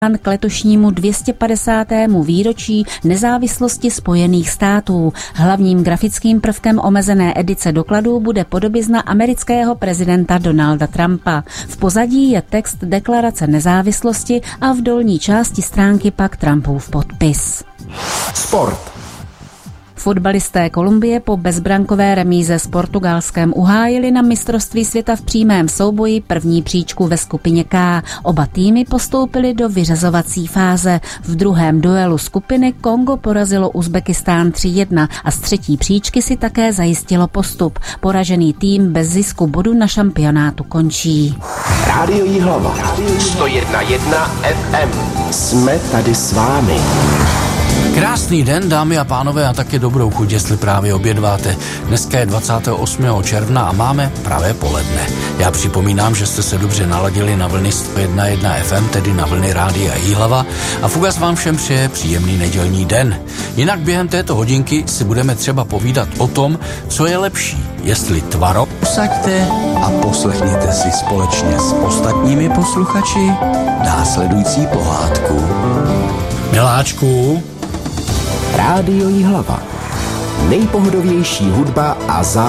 k letošnímu 250. výročí nezávislosti Spojených států. Hlavním grafickým prvkem omezené edice dokladů bude podobizna amerického prezidenta Donalda Trumpa. V pozadí je text deklarace nezávislosti a v dolní části stránky pak Trumpův podpis. Sport. Fotbalisté Kolumbie po bezbrankové remíze s Portugalskem uhájili na mistrovství světa v přímém souboji první příčku ve skupině K. Oba týmy postoupily do vyřazovací fáze. V druhém duelu skupiny Kongo porazilo Uzbekistán 3-1 a z třetí příčky si také zajistilo postup. Poražený tým bez zisku bodu na šampionátu končí. Rádio Jihlava 101,1 FM. Jsme tady s vámi. Krásný den, dámy a pánové, a taky dobrou chuť, jestli právě obědváte. Dneska je 28. června a máme pravé poledne. Já připomínám, že jste se dobře naladili na vlny 101,1 FM, tedy na vlny Rádia Jihlava, a Fugas vám všem přeje příjemný nedělní den. Jinak během této hodinky si budeme třeba povídat o tom, co je lepší, jestli tvaro. Usaďte a poslechněte si společně s ostatními posluchači následující pohádku. Miláčku. Rádio Jihlava. Nejpohodovější hudba a